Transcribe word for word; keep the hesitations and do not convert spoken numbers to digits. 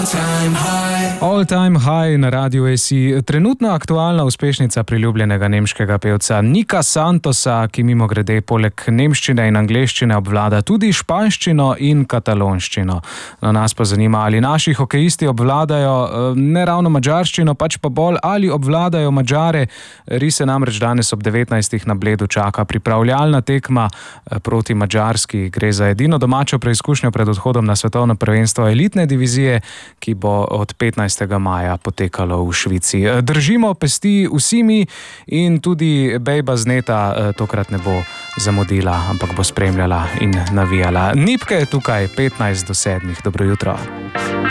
All Time High na Radiu A C. Trenutno aktualna uspešnica priljubljenega nemškega pevca Nika Santosa, ki mimogrede poleg nemščine in angleščine obvlada tudi španščino in katalonščino. No, nas pa zanima, ali naši hokejisti obvladajo ne ravno madžarščino, pač pa bolj, ali obvladajo Madžare. Rise namreč danes ob devetnajstih na Bledu čaka pripravljalna tekma proti Madžarski. Gre za edino domačo preizkušnjo pred odhodom na svetovno prvenstvo elitne divizije, ki bo od petnajstega maja potekalo v Švici. Držimo pesti vsi mi in tudi bejba z neta tokrat ne bo zamudila, ampak bo spremljala in navijala. Nipke je tukaj petnajst do sedmih. Dobro jutro.